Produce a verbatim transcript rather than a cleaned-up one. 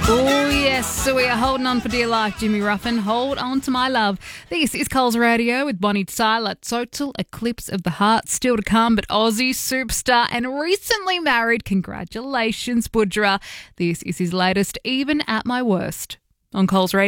Oh, yes, so we are holding on for dear life, Jimmy Ruffin. Hold on to my love. This is Coles Radio with Bonnie Tyler. Total eclipse of the heart still to come, but Aussie superstar and recently married. Congratulations, Budra. This is his latest, Even at My Worst, on Coles Radio.